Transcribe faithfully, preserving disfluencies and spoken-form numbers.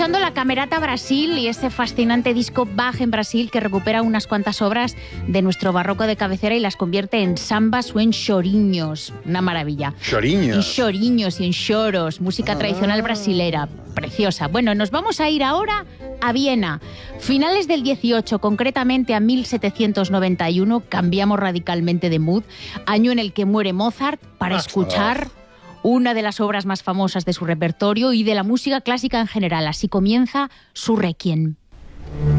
escuchando la Camerata Brasil y ese fascinante disco Bach en Brasil que recupera unas cuantas obras de nuestro barroco de cabecera y las convierte en sambas o en choriños. Una maravilla. Choriños. En choriños y en choros, música tradicional brasilera. Preciosa. Bueno, nos vamos a ir ahora a Viena. Finales del dieciocho, concretamente a mil setecientos noventa y uno, cambiamos radicalmente de mood. Año en el que muere Mozart para escuchar una de las obras más famosas de su repertorio y de la música clásica en general. Así comienza su Requiem.